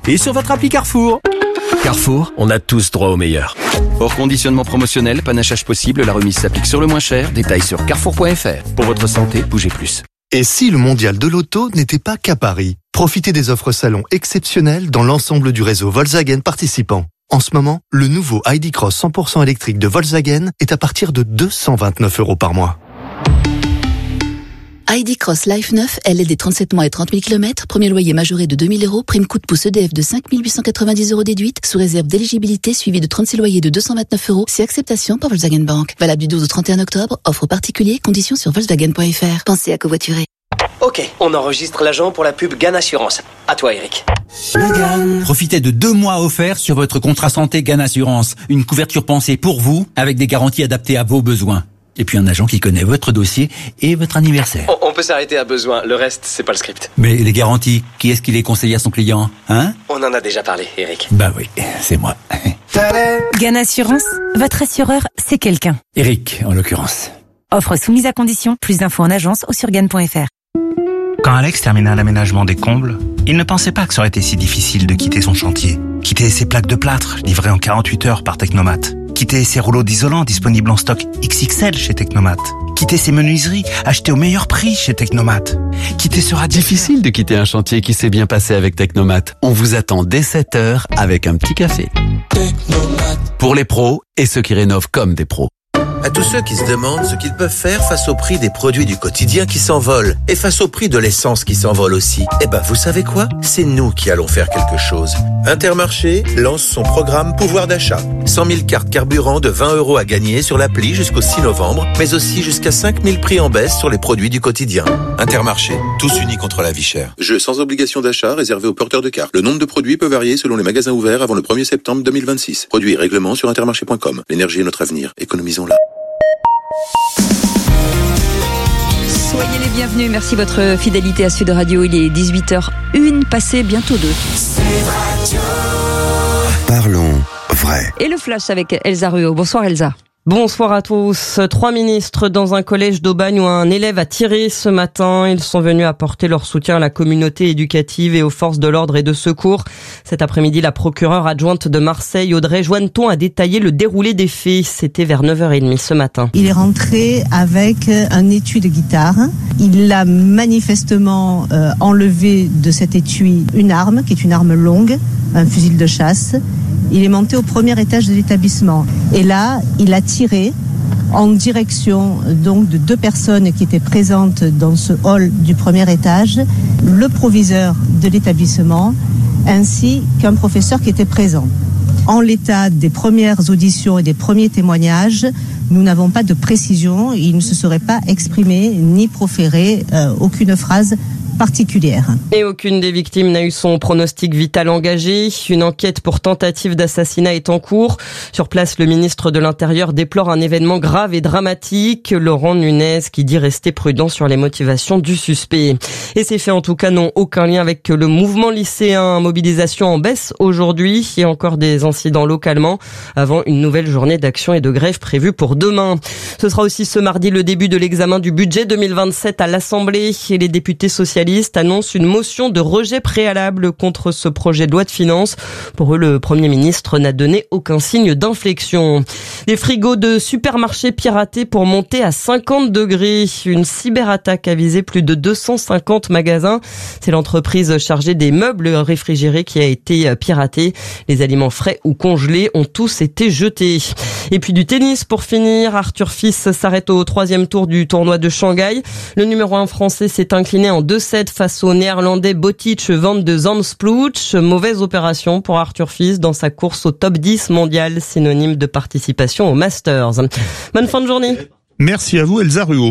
et sur votre appli Carrefour. Carrefour, on a tous droit au meilleur. Hors conditionnement promotionnel, panachage possible, la remise s'applique sur le moins cher. Détails sur carrefour.fr. Pour votre santé, bougez plus. Et si le mondial de l'auto n'était pas qu'à Paris? Profitez des offres salon exceptionnelles dans l'ensemble du réseau Volkswagen participant. En ce moment, le nouveau ID Cross 100% électrique de Volkswagen est à partir de 229 € par mois. ID Cross Life 9, LLD 37 mois et 30 000 km, premier loyer majoré de 2 000 €, prime coup de pouce EDF de 5 890 € déduite, sous réserve d'éligibilité suivi de 36 loyers de 229 €, si acceptation par Volkswagen Bank. Valable du 12 au 31 octobre, offre particulier, conditions sur Volkswagen.fr. Pensez à covoiturer. Ok, on enregistre l'agent pour la pub GAN Assurance. À toi, Eric. Profitez de 2 mois offerts sur votre contrat santé GAN Assurance. Une couverture pensée pour vous, avec des garanties adaptées à vos besoins. Et puis un agent qui connaît votre dossier et votre anniversaire. On peut s'arrêter à besoin, le reste, c'est pas le script. Mais les garanties, qui est-ce qui les conseille à son client, hein? On en a déjà parlé, Eric. Bah oui, c'est moi. GAN Assurance, votre assureur, c'est quelqu'un. Eric, en l'occurrence. Offre soumise à condition, plus d'infos en agence ou sur GAN.fr. Quand Alex termina l'aménagement des combles, il ne pensait pas que ça aurait été si difficile de quitter son chantier. Quitter ses plaques de plâtre, livrées en 48 heures par Technomat. Quitter ses rouleaux d'isolant disponibles en stock XXL chez Technomat. Quitter ses menuiseries achetées au meilleur prix chez Technomat. Quitter ce radiateur. Difficile de quitter un chantier qui s'est bien passé avec Technomat. On vous attend dès 7h avec un petit café. Technomat. Pour les pros et ceux qui rénovent comme des pros. À tous ceux qui se demandent ce qu'ils peuvent faire face au prix des produits du quotidien qui s'envolent et face au prix de l'essence qui s'envole aussi, eh ben vous savez quoi? C'est nous qui allons faire quelque chose. Intermarché lance son programme pouvoir d'achat. 100 000 cartes carburant de 20 € à gagner sur l'appli jusqu'au 6 novembre, mais aussi jusqu'à 5 000 prix en baisse sur les produits du quotidien. Intermarché, tous unis contre la vie chère. Jeu sans obligation d'achat réservé aux porteurs de cartes. Le nombre de produits peut varier selon les magasins ouverts avant le 1er septembre 2026. Produits et règlements sur intermarché.com. L'énergie est notre avenir. Économisons-la. Soyez les bienvenus, merci de votre fidélité à Sud Radio. Il est 18h01, passé bientôt 2. Parlons vrai. Et le flash avec Elsa Ruot. Bonsoir Elsa. Bonsoir à tous. 3 ministres dans un collège d'Aubagne où un élève a tiré ce matin. Ils sont venus apporter leur soutien à la communauté éducative et aux forces de l'ordre et de secours. Cet après-midi, la procureure adjointe de Marseille, Audrey Joanneton, a détaillé le déroulé des faits. C'était vers 9h30 ce matin. Il est rentré avec un étui de guitare. Il a manifestement enlevé de cet étui une arme, qui est une arme longue, un fusil de chasse. Il est monté au premier étage de l'établissement. Et là, il a tiré en direction donc de 2 personnes qui étaient présentes dans ce hall du premier étage, le proviseur de l'établissement ainsi qu'un professeur qui était présent. En l'état des premières auditions et des premiers témoignages, nous n'avons pas de précision. Il ne se serait pas exprimé ni proféré aucune phrase particulière. Et aucune des victimes n'a eu son pronostic vital engagé. Une enquête pour tentative d'assassinat est en cours. Sur place, le ministre de l'Intérieur déplore un événement grave et dramatique. Laurent Nunez qui dit rester prudent sur les motivations du suspect. Et ces faits en tout cas n'ont aucun lien avec le mouvement lycéen. Mobilisation en baisse aujourd'hui et encore des incidents localement avant une nouvelle journée d'action et de grève prévue pour demain. Ce sera aussi ce mardi le début de l'examen du budget 2027 à l'Assemblée et les députés socialistes annonce une motion de rejet préalable contre ce projet de loi de finances. Pour eux, le Premier ministre n'a donné aucun signe d'inflexion. Des frigos de supermarchés piratés pour monter à 50 degrés. Une cyberattaque a visé plus de 250 magasins. C'est l'entreprise chargée des meubles réfrigérés qui a été piratée. Les aliments frais ou congelés ont tous été jetés. Et puis du tennis pour finir. Arthur Fils s'arrête au 3e tour du tournoi de Shanghai. Le numéro 1 français s'est incliné en 2-7 face au néerlandais Botic Van de Zandsploet. Mauvaise opération pour Arthur Fils dans sa course au top 10 mondial, synonyme de participation au Masters. Bonne fin de journée. Merci à vous Elsa Ruot.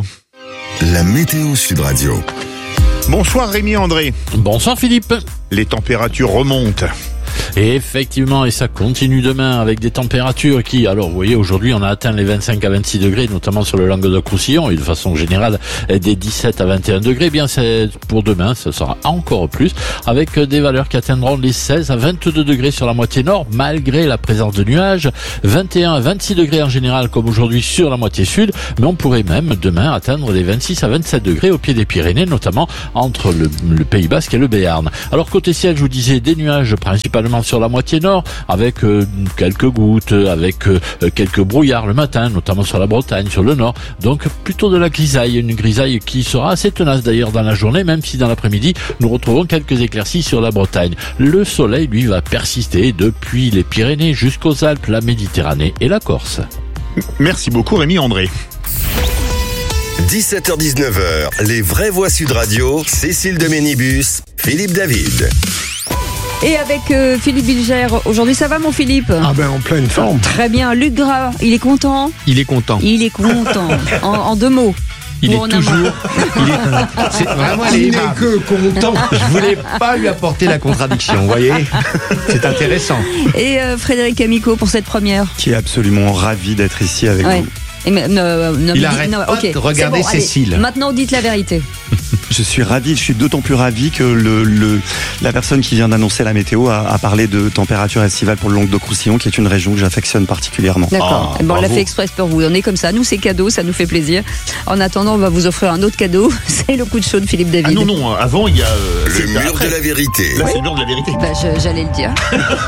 La météo Sud Radio. Bonsoir Rémi André. Bonsoir Philippe. Les températures remontent. Et effectivement, et ça continue demain avec des températures qui, alors vous voyez, aujourd'hui on a atteint les 25 à 26 degrés, notamment sur le Languedoc-Roussillon, et de façon générale des 17 à 21 degrés. Bien, c'est pour demain, ce sera encore plus, avec des valeurs qui atteindront les 16 à 22 degrés sur la moitié nord, malgré la présence de nuages, 21 à 26 degrés en général, comme aujourd'hui sur la moitié sud, mais on pourrait même demain atteindre les 26 à 27 degrés au pied des Pyrénées, notamment entre le Pays Basque et le Béarn. Alors côté ciel, je vous disais des nuages principalement sur la moitié nord, avec quelques gouttes, avec quelques brouillards le matin, notamment sur la Bretagne, sur le nord. Donc plutôt de la grisaille, une grisaille qui sera assez tenace d'ailleurs dans la journée, même si dans l'après-midi nous retrouvons quelques éclaircies sur la Bretagne. Le soleil, lui, va persister depuis les Pyrénées jusqu'aux Alpes, la Méditerranée et la Corse. Merci beaucoup Rémi André. 17h-19h, les vraies voix Sud Radio, Cécile de Ménibus, Philippe David. Et avec Philippe Bilger, aujourd'hui ça va mon Philippe? Ah ben en pleine forme. Très bien, Luc Gras, il est content? Il est content. Il est content, en deux mots. Il est toujours. C'est vraiment il n'est que content. Je voulais pas lui apporter la contradiction, vous voyez. C'est intéressant. Et Frédéric Amico pour cette première. Qui est absolument ravi d'être ici avec vous. Et il arrête pas de regarder bon, Cécile. Allez, maintenant dites la vérité. Je suis ravi, je suis d'autant plus ravi que la personne qui vient d'annoncer la météo a parlé de température estivale pour le Languedoc-Roussillon, qui est une région que j'affectionne particulièrement. D'accord. On l'a fait express pour vous. On est comme ça. Nous, c'est cadeau, ça nous fait plaisir. En attendant, on va vous offrir un autre cadeau. C'est le coup de chaud de Philippe David. Ah non, avant, il y a... le mur de la vérité. Là, c'est le mur de la vérité. J'allais le dire.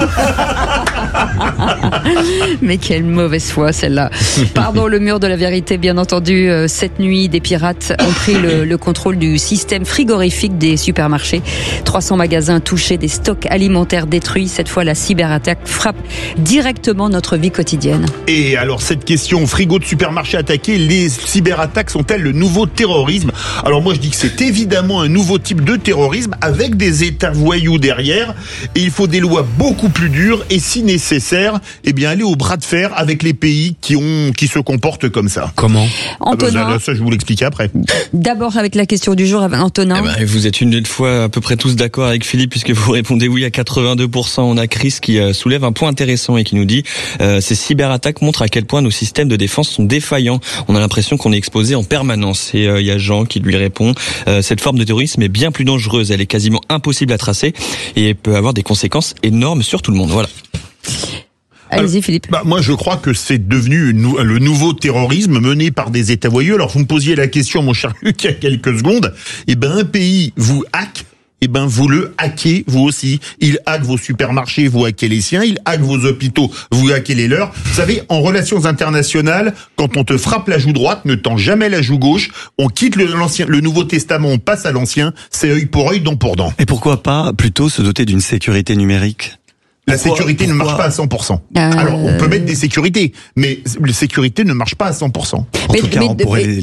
Mais quelle mauvaise foi, celle-là. Pardon, le mur de la vérité, bien entendu. Cette nuit, des pirates ont pris le contrôle du système frigorifique des supermarchés. 300 magasins touchés, des stocks alimentaires détruits. Cette fois, la cyberattaque frappe directement notre vie quotidienne. Et alors, cette question, frigo de supermarché attaqué, les cyberattaques sont-elles le nouveau terrorisme? Alors moi, je dis que c'est évidemment un nouveau type de terrorisme avec des États voyous derrière. Et il faut des lois beaucoup plus dures et si nécessaire, eh bien, aller au bras de fer avec les pays qui se comportent comme ça. Comment? Antonin. Ça, je vais vous l'expliquer après. D'abord, avec la question du jour, Antonin. Vous êtes une fois à peu près tous d'accord avec Philippe puisque vous répondez oui à 82%. On a Chris qui soulève un point intéressant et qui nous dit ces cyberattaques montrent à quel point nos systèmes de défense sont défaillants. On a l'impression qu'on est exposé en permanence. Et il y a Jean qui lui répond cette forme de terrorisme est bien plus dangereuse. Elle est quasiment impossible à tracer et elle peut avoir des conséquences énormes sur tout le monde. Voilà. Allez-y Philippe. Moi je crois que c'est devenu le nouveau terrorisme mené par des États voyous. Alors vous me posiez la question mon cher Luc il y a quelques secondes. Un pays vous hack, vous le hackez vous aussi. Il hack vos supermarchés, vous hackez les siens. Il hack vos hôpitaux, vous hackez les leurs. Vous savez, en relations internationales, quand on te frappe la joue droite, ne tend jamais la joue gauche. On quitte le Nouveau Testament, on passe à l'Ancien. C'est œil pour œil, dent pour dent. Et pourquoi pas plutôt se doter d'une sécurité numérique? La sécurité ne marche pas à 100%. Alors, on peut mettre des sécurités, mais la sécurité ne marche pas à 100%. En tout cas, on pourrait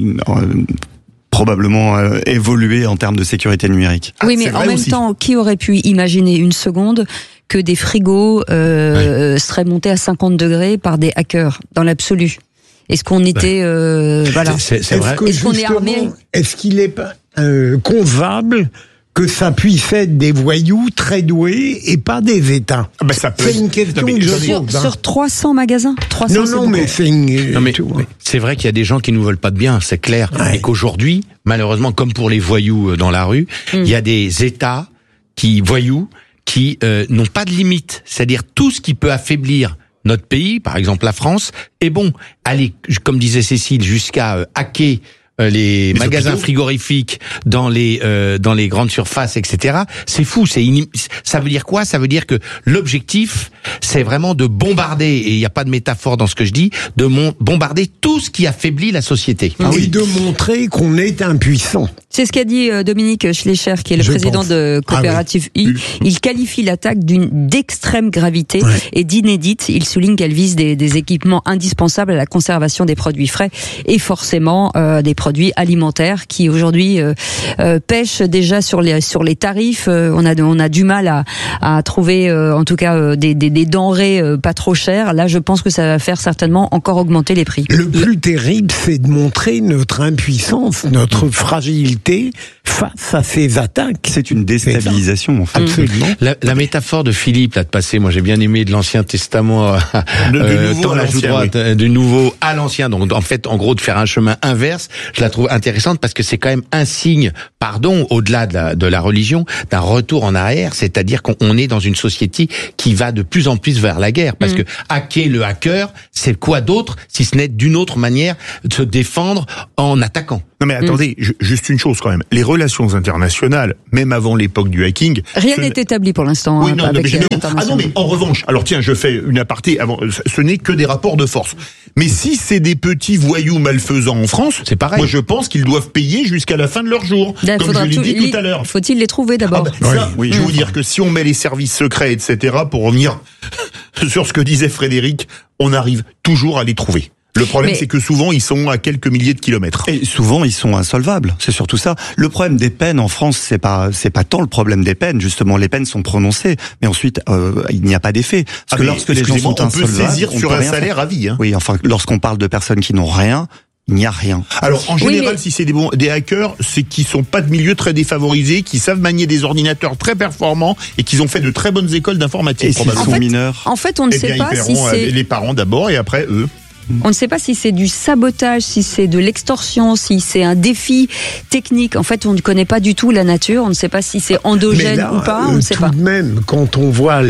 probablement évoluer en termes de sécurité numérique. Oui, mais en même temps, qui aurait pu imaginer une seconde que des frigos seraient montés à 50 degrés par des hackers, dans l'absolu? Est-ce qu'on était... voilà. C'est vrai. Est-ce qu'on est armé? Est-ce qu'il est pas concevable que ça puisse être des voyous très doués et pas des États? C'est une question que je pose. Sur 300 magasins? 300, mais c'est c'est vrai qu'il y a des gens qui nous veulent pas de bien, c'est clair. Ouais. Et qu'aujourd'hui, malheureusement, comme pour les voyous dans la rue, il y a des États voyous qui n'ont pas de limite. C'est-à-dire tout ce qui peut affaiblir notre pays, par exemple la France, est bon. Aller, comme disait Cécile, jusqu'à hacker les magasins frigorifiques dans les grandes surfaces, etc. C'est fou. Ça veut dire quoi? Ça veut dire que l'objectif, c'est vraiment de bombarder, et il n'y a pas de métaphore dans ce que je dis, de bombarder tout ce qui affaiblit la société. Et de montrer qu'on est impuissant. C'est ce qu'a dit Dominique Schlecher, qui est le président de Coopérative U. Il qualifie l'attaque d'extrême gravité et d'inédite. Il souligne qu'elle vise des équipements indispensables à la conservation des produits frais et forcément des produits alimentaires qui aujourd'hui pêchent déjà sur les tarifs. On a du mal à trouver en tout cas des denrées pas trop chères. Là, je pense que ça va faire certainement encore augmenter les prix. Le plus terrible, c'est de montrer notre impuissance, notre fragilité sécurité face à ces attaques. C'est une déstabilisation, en fait. Absolument. La métaphore de Philippe, là, de passer, moi j'ai bien aimé de l'Ancien Testament nouveau à la joue droite, du nouveau à l'ancien. Donc en fait, en gros, de faire un chemin inverse, je la trouve intéressante parce que c'est quand même un signe, au-delà de la religion, d'un retour en arrière. C'est-à-dire qu'on est dans une société qui va de plus en plus vers la guerre. Parce que hacker le hacker, c'est quoi d'autre si ce n'est d'une autre manière de se défendre en attaquant. Non mais attendez, juste une chose quand même. Les relations internationales, même avant l'époque du hacking... Rien n'est établi pour l'instant. Oui, non, avec mais en revanche, alors tiens, je fais une aparté avant, ce n'est que des rapports de force. Mais si c'est des petits voyous malfaisants en France, c'est pareil. Moi je pense qu'ils doivent payer jusqu'à la fin de leur jour. Comme je l'ai dit tout à l'heure. Faut-il les trouver d'abord? Je vais vous dire que si on met les services secrets, etc., pour revenir sur ce que disait Frédéric, on arrive toujours à les trouver. Le problème, c'est que souvent, ils sont à quelques milliers de kilomètres. Et souvent, ils sont insolvables. C'est surtout ça. Le problème des peines en France, c'est pas tant le problème des peines. Justement, les peines sont prononcées, mais ensuite, il n'y a pas d'effet. Parce que lorsque les gens sont insolvables, on peut saisir sur un salaire à vie. Hein. Oui, enfin, lorsqu'on parle de personnes qui n'ont rien, il n'y a rien. Alors, en général, si c'est des hackers, c'est qu'ils sont pas de milieu très défavorisés, qui savent manier des ordinateurs très performants et qu'ils ont fait de très bonnes écoles d'informatique. Et s'ils sont mineurs. En fait, on ne sait pas si c'est... les parents d'abord et après eux. On ne sait pas si c'est du sabotage, si c'est de l'extorsion, si c'est un défi technique. En fait, on ne connaît pas du tout la nature. On ne sait pas si c'est endogène ou pas. On ne sait pas. Tout de même, quand on voit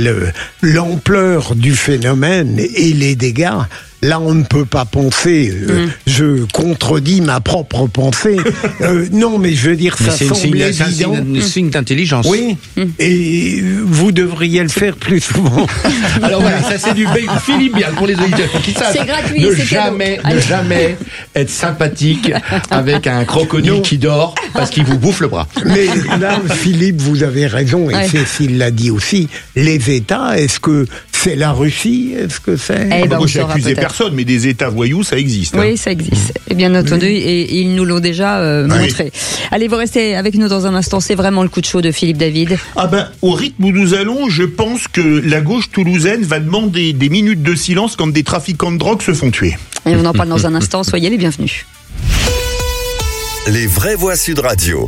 l'ampleur du phénomène et les dégâts, là, on ne peut pas penser. Je contredis ma propre pensée. Non, mais je veux dire, ça semble évident. C'est un signe d'intelligence. Oui. Et vous devriez le faire plus souvent. Alors voilà, ça c'est du Philippe Bial pour les auditeurs qui savent. C'est gratuit. Ne jamais être sympathique avec un crocodile qui dort parce qu'il vous bouffe le bras. Mais là, Philippe, vous avez raison, et Cécile l'a dit aussi. Les États, est-ce que c'est la Russie? Est-ce que c'est... Moi, j'ai accusé personne, mais des États voyous, ça existe. Oui, ça existe. Et bien entendu, et ils nous l'ont déjà montré. Allez, vous restez avec nous dans un instant. C'est vraiment le coup de chaud de Philippe David. Au rythme où nous allons, je pense que la gauche toulousaine va demander des minutes de silence quand des trafiquants de drogue se font tuer. Et on en parle dans un instant. Soyez les bienvenus. Les vraies voix Sud Radio.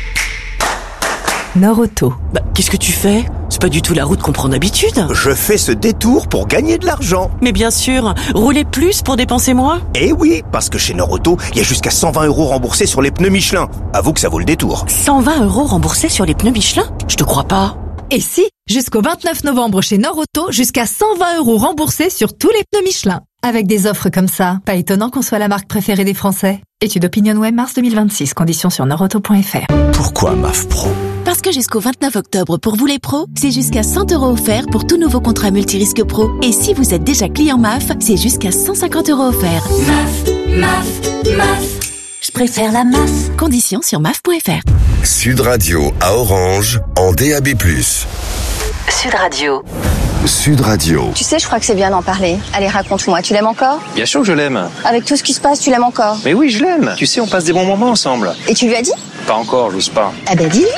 Nord-Auto. Qu'est-ce que tu fais? C'est pas du tout la route qu'on prend d'habitude. Je fais ce détour pour gagner de l'argent. Mais bien sûr, rouler plus pour dépenser moins. Eh oui, parce que chez Nord-Auto, il y a jusqu'à 120 € remboursés sur les pneus Michelin. Avoue que ça vaut le détour. 120 € remboursés sur les pneus Michelin? Je te crois pas. Et si, jusqu'au 29 novembre chez Nord-Auto, jusqu'à 120 € remboursés sur tous les pneus Michelin. Avec des offres comme ça, pas étonnant qu'on soit la marque préférée des Français. Étude OpinionWay mars 2026, conditions sur nordauto.fr. Pourquoi MAF Pro? Parce que jusqu'au 29 octobre, pour vous les pros, c'est jusqu'à 100 € offerts pour tout nouveau contrat multirisque pro. Et si vous êtes déjà client MAF, c'est jusqu'à 150 € offerts. MAF. Je préfère la MAF. Conditions sur MAF.fr. Sud Radio à Orange, en DAB+. Sud Radio. Sud Radio. Tu sais, je crois que c'est bien d'en parler. Allez, raconte-moi, tu l'aimes encore? Bien sûr que je l'aime. Avec tout ce qui se passe, tu l'aimes encore? Mais oui, je l'aime. Tu sais, on passe des bons moments ensemble. Et tu lui as dit? Pas encore, j'ose pas. Ah ben dis-lui.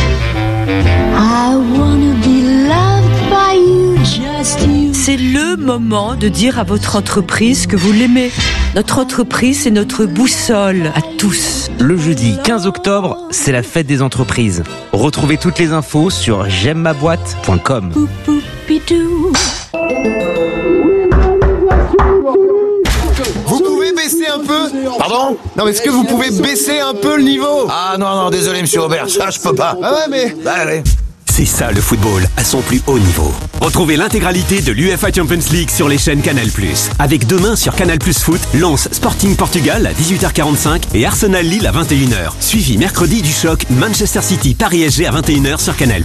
C'est le moment de dire à votre entreprise que vous l'aimez. Notre entreprise, c'est notre boussole à tous. Le jeudi 15 octobre, c'est la fête des entreprises. Retrouvez toutes les infos sur j'aime-ma-boîte.com. Vous pouvez baisser un peu? Pardon? Non, mais est-ce que vous pouvez baisser un peu le niveau? Ah non, désolé monsieur Aubert, ça je peux pas. Ah ouais, mais... Bah allez. C'est ça le football, à son plus haut niveau. Retrouvez l'intégralité de l'UEFA Champions League sur les chaînes Canal+. Avec demain sur Canal+ Foot, Lens Sporting Portugal à 18h45 et Arsenal Lille à 21h. Suivi mercredi du choc Manchester City Paris SG à 21h sur Canal+.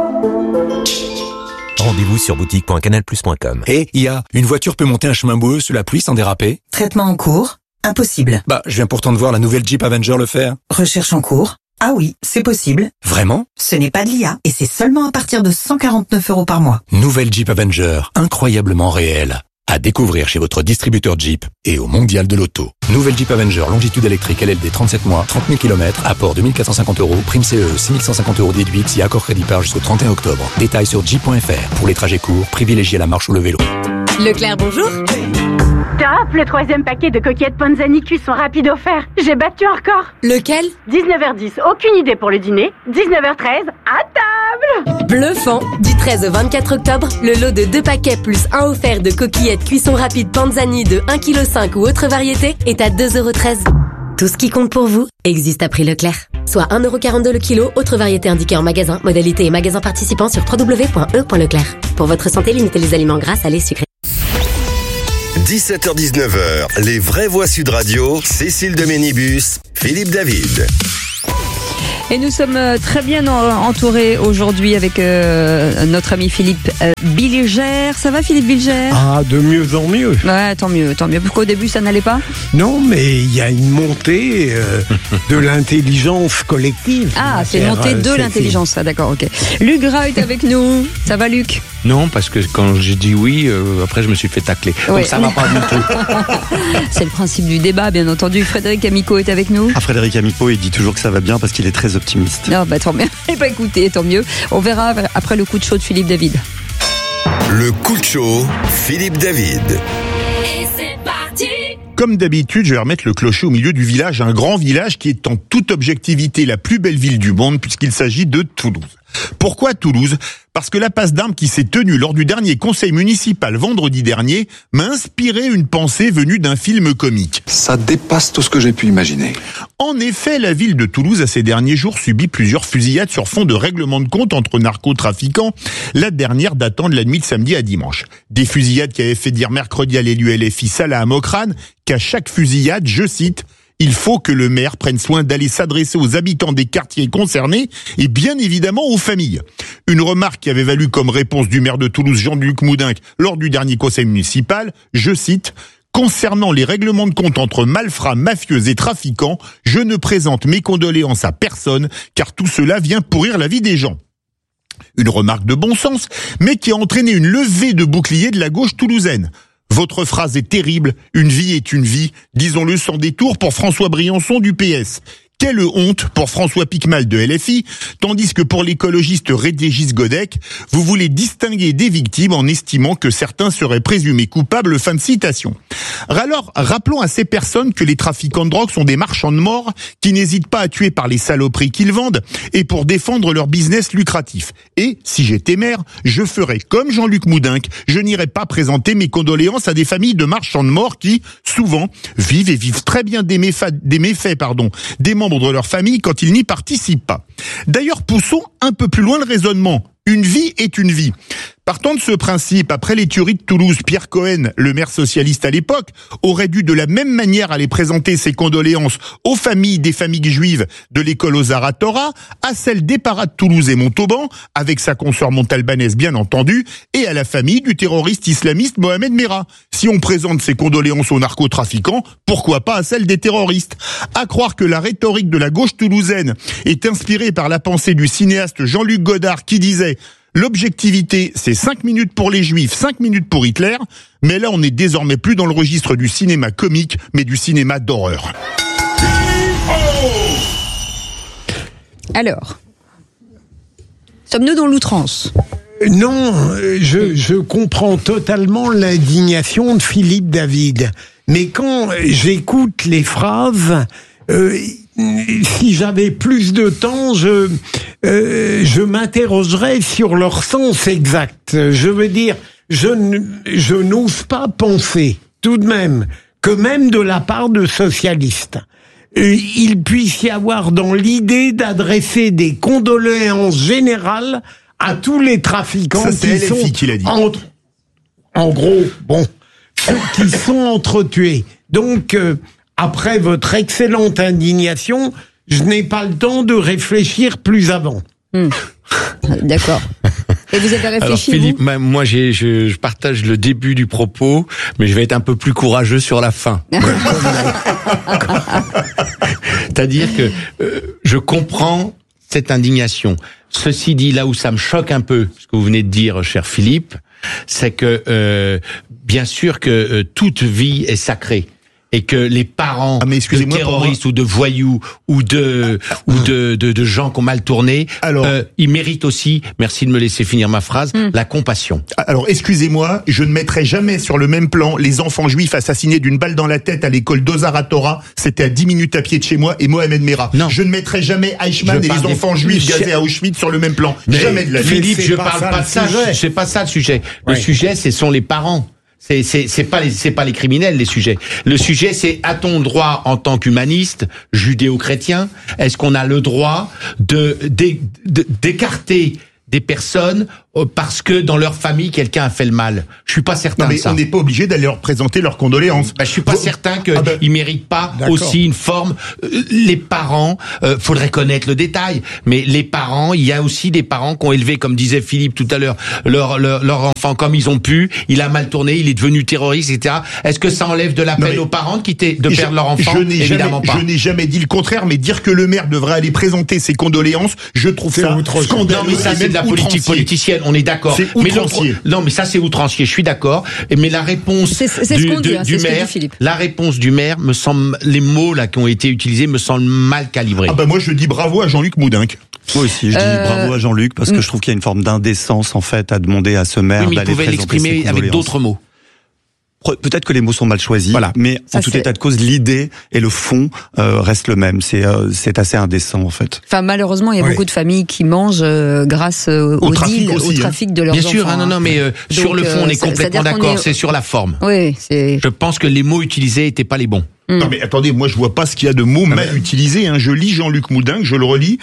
Rendez-vous sur boutique.canalplus.com. Une voiture peut monter un chemin boueux sous la pluie sans déraper? Traitement en cours? Impossible. Je viens pourtant de voir la nouvelle Jeep Avenger le faire. Recherche en cours? Ah oui, c'est possible. Vraiment? Ce n'est pas de l'IA et c'est seulement à partir de 149 € par mois. Nouvelle Jeep Avenger, incroyablement réelle. À découvrir chez votre distributeur Jeep et au Mondial de l'Auto. Nouvelle Jeep Avenger, longitude électrique LLD 37 mois, 30 000 km, apport 2450 €, prime CE 6150 € déduite si accord crédit par jusqu'au 31 octobre. Détails sur jeep.fr. Pour les trajets courts, privilégiez la marche ou le vélo. Leclerc, bonjour. Top, le 3e paquet de coquillettes Panzani cuisson rapide offert. J'ai battu un record. Lequel? 19h10, aucune idée pour le dîner. 19h13, à table. Bluffant. Du 13 au 24 octobre, le lot de 2 paquets plus 1 offert de coquillettes cuisson rapide Panzani de 1,5 kg ou autre variété est à 2,13 €. Tout ce qui compte pour vous existe à prix Leclerc. Soit 1,42 € le kilo, autre variété indiquée en magasin, modalité et magasin participant sur www.e.leclerc. Pour votre santé, limitez les aliments gras, salés, sucrés. 17h-19h, les vraies voix Sud Radio, Cécile de Ménibus, Philippe David. Et nous sommes très bien entourés aujourd'hui avec notre ami Philippe Bilger. Ça va Philippe Bilger? Ah, de mieux en mieux. Ouais, tant mieux. Pourquoi au début ça n'allait pas? Non, mais il y a une montée de l'intelligence collective. Ah, c'est une montée de l'intelligence, d'accord, ok. Luc Gras est avec nous. Ça va Luc? Non, parce que quand j'ai dit oui, après je me suis fait tacler. Oui. Donc ça va pas du tout. C'est le principe du débat, bien entendu. Frédéric Amico est avec nous. Ah, Frédéric Amico, il dit toujours que ça va bien parce qu'il est très optimiste. Non, tant mieux. Écoutez, tant mieux. On verra après le coup de chaud de Philippe David. Le coup de chaud, Philippe David. Et c'est parti. Comme d'habitude, je vais remettre le clocher au milieu du village, un grand village qui est en toute objectivité la plus belle ville du monde puisqu'il s'agit de Toulouse. Pourquoi Toulouse? Parce que la passe d'armes qui s'est tenue lors du dernier conseil municipal vendredi dernier m'a inspiré une pensée venue d'un film comique. Ça dépasse tout ce que j'ai pu imaginer. En effet, la ville de Toulouse a ces derniers jours subi plusieurs fusillades sur fond de règlement de compte entre narcotrafiquants, la dernière datant de la nuit de samedi à dimanche. Des fusillades qui avaient fait dire mercredi à l'élu LFI Salah Amokrane qu'à chaque fusillade, je cite, il faut que le maire prenne soin d'aller s'adresser aux habitants des quartiers concernés et bien évidemment aux familles. Une remarque qui avait valu comme réponse du maire de Toulouse, Jean-Luc Moudenc, lors du dernier conseil municipal, je cite, « Concernant les règlements de compte entre malfrats, mafieux et trafiquants, je ne présente mes condoléances à personne car tout cela vient pourrir la vie des gens. » Une remarque de bon sens, mais qui a entraîné une levée de boucliers de la gauche toulousaine. Votre phrase est terrible, une vie est une vie, disons-le sans détour pour François Briançon du PS. Quelle honte pour François Piquemal de LFI, tandis que pour l'écologiste Régis Godec, vous voulez distinguer des victimes en estimant que certains seraient présumés coupables, fin de citation. Alors, rappelons à ces personnes que les trafiquants de drogue sont des marchands de mort qui n'hésitent pas à tuer par les saloperies qu'ils vendent et pour défendre leur business lucratif. Et, si j'étais maire, je ferais comme Jean-Luc Moudenc, je n'irais pas présenter mes condoléances à des familles de marchands de mort qui, souvent, vivent très bien des méfaits des membres de leur famille quand ils n'y participent pas. D'ailleurs, poussons un peu plus loin le raisonnement. Une vie est une vie. Partant de ce principe, après les tueries de Toulouse, Pierre Cohen, le maire socialiste à l'époque, aurait dû de la même manière aller présenter ses condoléances aux familles des familles juives de l'école Ozara Torah, à celles des parades Toulouse et Montauban, avec sa consoeur montalbanaise bien entendu, et à la famille du terroriste islamiste Mohamed Merah. Si on présente ses condoléances aux narcotrafiquants, pourquoi pas à celles des terroristes? À croire que la rhétorique de la gauche toulousaine est inspirée par la pensée du cinéaste Jean-Luc Godard qui disait l'objectivité, c'est 5 minutes pour les Juifs, 5 minutes pour Hitler, mais là on n'est désormais plus dans le registre du cinéma comique, mais du cinéma d'horreur. Alors, sommes-nous dans l'outrance? Non, je comprends totalement l'indignation de Philippe David, mais quand j'écoute les phrases, si j'avais plus de temps, je m'interrogerais sur leur sens exact. Je veux dire, je n'ose pas penser, tout de même, que même de la part de socialistes, il puisse y avoir dans l'idée d'adresser des condoléances générales à tous les trafiquants qui sont en gros, ceux qui sont entretués. Donc, après votre excellente indignation, je n'ai pas le temps de réfléchir plus avant. D'accord. Et vous avez réfléchi? Alors Philippe, moi je partage le début du propos, mais je vais être un peu plus courageux sur la fin. C'est-à-dire que je comprends cette indignation. Ceci dit, là où ça me choque un peu, ce que vous venez de dire, cher Philippe, c'est que bien sûr que toute vie est sacrée. et que les parents de terroristes ou de voyous ou de gens qui ont mal tourné, ils méritent aussi, merci de me laisser finir ma phrase, la compassion. Alors, excusez-moi, je ne mettrai jamais sur le même plan les enfants juifs assassinés d'une balle dans la tête à l'école d'Ozar HaTorah, c'était à 10 minutes à pied de chez moi, et Mohamed Merah. Non. Je ne mettrai jamais Eichmann et les enfants juifs gazés à Auschwitz sur le même plan. Jamais de la vie. Philippe, je parle pas de ça, c'est pas ça le sujet. Le sujet, ce sont les parents. C'est pas les criminels, les sujets. Le sujet, c'est, a-t-on droit, en tant qu'humaniste, judéo-chrétien, est-ce qu'on a le droit d'écarter des personnes parce que dans leur famille quelqu'un a fait le mal? Je suis pas certain de ça. On n'est pas obligé d'aller leur présenter leurs condoléances. Je suis pas certain qu'ils méritent pas aussi une forme. Les parents, faudrait connaître le détail, mais les parents, il y a aussi des parents qui ont élevé, comme disait Philippe tout à l'heure, leur enfant comme ils ont pu. Il a mal tourné, il est devenu terroriste, etc. Est-ce que ça enlève de la peine aux parents de perdre leur enfant? Évidemment pas. Je n'ai jamais dit le contraire, mais dire que le maire devrait aller présenter ses condoléances, je trouve ça scandaleux. Non, mais ça c'est de la politique politicienne. On est d'accord. C'est outrancier. Mais ça c'est outrancier. Je suis d'accord. Mais la réponse du maire, la réponse du maire me semble, les mots là qui ont été utilisés me semblent mal calibrés. Moi je dis bravo à Jean-Luc Moudinque. Moi aussi, je dis bravo à Jean-Luc parce que je trouve qu'il y a une forme d'indécence en fait à demander à ce maire d'aller présenter ses condoléances. Il pouvait l'exprimer avec d'autres mots. Peut-être que les mots sont mal choisis, mais en tout état de cause, l'idée et le fond restent le même. C'est assez indécent en fait. Enfin, malheureusement, il y a beaucoup de familles qui mangent grâce au deal, au trafic de leurs enfants. Bien sûr, mais sur le fond, on est complètement d'accord. C'est sur la forme. Oui, je pense que les mots utilisés étaient pas les bons. Non mais attendez, moi je vois pas ce qu'il y a de mots mal utilisés. Je lis Jean-Luc Moudinque, je le relis.